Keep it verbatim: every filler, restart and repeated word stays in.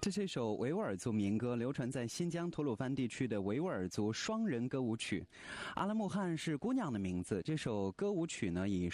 这是一首维吾尔族民歌，流传在新疆吐鲁番地区的维吾尔族双人歌舞曲。阿拉木汗是姑娘的名字。这首歌舞曲呢，以